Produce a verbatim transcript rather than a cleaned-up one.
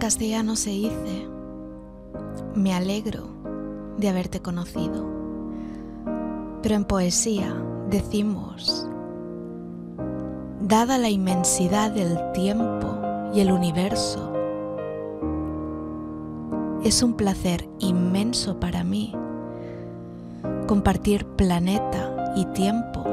castellano se dice: me alegro de haberte conocido. Pero en poesía decimos: dada la inmensidad del tiempo y el universo, es un placer inmenso para mí compartir planeta y tiempo